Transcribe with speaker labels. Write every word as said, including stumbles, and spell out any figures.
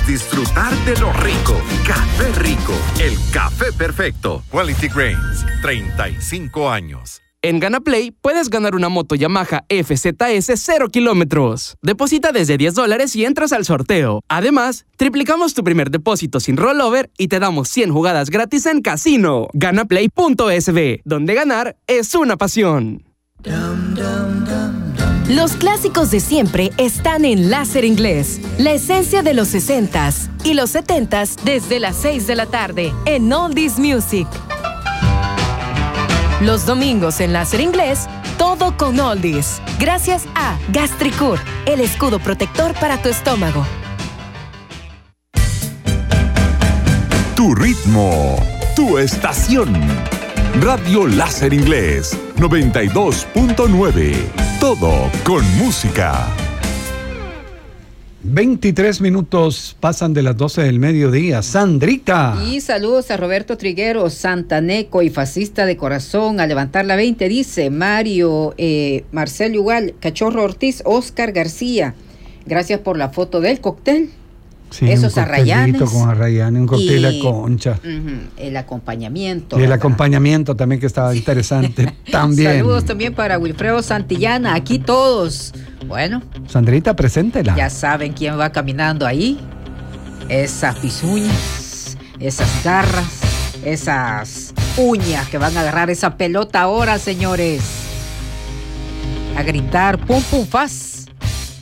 Speaker 1: disfrutar de lo rico. Café Rico, el café perfecto.
Speaker 2: Quality Grains, treinta y cinco años.
Speaker 3: En GanaPlay puedes ganar una moto Yamaha F Z S cero kilómetros. Deposita desde diez dólares y entras al sorteo. Además, triplicamos tu primer depósito sin rollover y te damos cien jugadas gratis en casino. Ganaplay punto S B, donde ganar es una pasión.
Speaker 4: Los clásicos de siempre están en Láser Inglés. La esencia de los sesentas y los setentas desde las seis de la tarde en Oldies Music. Los domingos en Láser Inglés, todo con Oldies. Gracias a Gastricur, el escudo protector para tu estómago.
Speaker 5: Tu ritmo, tu estación. Radio Láser Inglés, noventa y dos punto nueve. Todo con música.
Speaker 6: veintitrés minutos pasan de las doce del mediodía. Sandrita.
Speaker 7: Y saludos a Roberto Triguero, santaneco y fascista de corazón. A levantar la veinte dice Mario, eh, Marcelo Igual, Cachorro Ortiz, Oscar García. Gracias por la foto del cóctel.
Speaker 6: Sí,
Speaker 7: esos
Speaker 6: un
Speaker 7: arrayanes.
Speaker 6: con arrayanes, un cóctel
Speaker 7: y,
Speaker 6: de concha.
Speaker 7: Uh-huh, el acompañamiento.
Speaker 6: Y el
Speaker 7: ¿verdad?
Speaker 6: acompañamiento también que estaba interesante. También.
Speaker 7: Saludos también para Wilfredo Santillana, aquí todos. Bueno.
Speaker 6: Sandrita, preséntela.
Speaker 7: Ya saben quién va caminando ahí. Esas pisuñas, esas garras, esas uñas que van a agarrar esa pelota ahora, señores. A gritar, pum pum faz.